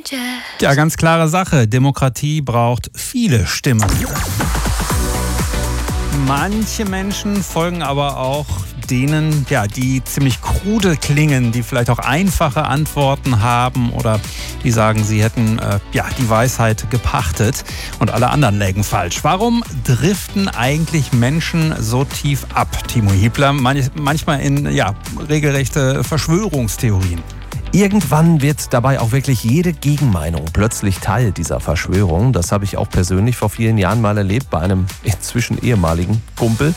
Ja, ganz klare Sache. Demokratie braucht viele Stimmen. Manche Menschen folgen aber auch denen, ja, die ziemlich krude klingen, die vielleicht auch einfache Antworten haben oder die sagen, sie hätten die Weisheit gepachtet und alle anderen lägen falsch. Warum driften eigentlich Menschen so tief ab, Timo Hiebler? Manchmal in regelrechte Verschwörungstheorien. Irgendwann wird dabei auch wirklich jede Gegenmeinung plötzlich Teil dieser Verschwörung. Das habe ich auch persönlich vor vielen Jahren mal erlebt bei einem inzwischen ehemaligen Kumpel.